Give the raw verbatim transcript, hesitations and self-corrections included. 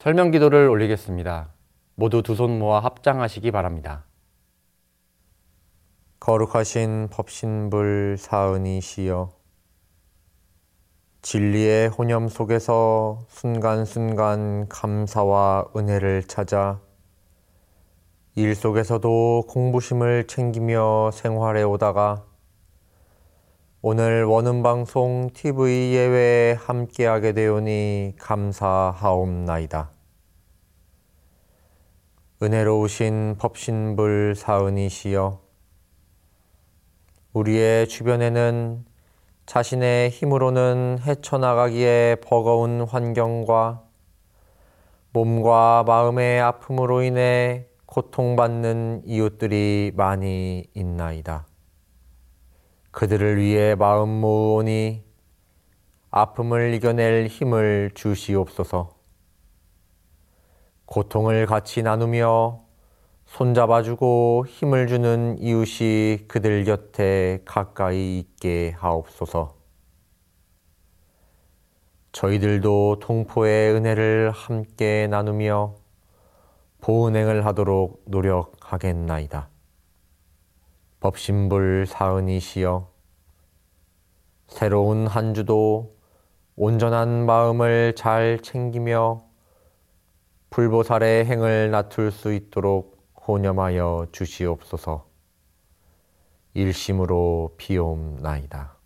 설명 기도를 올리겠습니다. 모두 두 손 모아 합장하시기 바랍니다. 거룩하신 법신불 사은이시여, 진리의 혼념 속에서 순간순간 감사와 은혜를 찾아 일 속에서도 공부심을 챙기며 생활해 오다가 오늘 원음방송 티비 예외에 함께하게 되오니 감사하옵나이다. 은혜로우신 법신불 사은이시여, 우리의 주변에는 자신의 힘으로는 헤쳐나가기에 버거운 환경과 몸과 마음의 아픔으로 인해 고통받는 이웃들이 많이 있나이다. 그들을 위해 마음 모으오니 아픔을 이겨낼 힘을 주시옵소서. 고통을 같이 나누며 손잡아주고 힘을 주는 이웃이 그들 곁에 가까이 있게 하옵소서. 저희들도 동포의 은혜를 함께 나누며 보은행을 하도록 노력하겠나이다. 법신불 사은이시여, 새로운 한 주도 온전한 마음을 잘 챙기며 불보살의 행을 나툴 수 있도록 호념하여 주시옵소서. 일심으로 비옵나이다.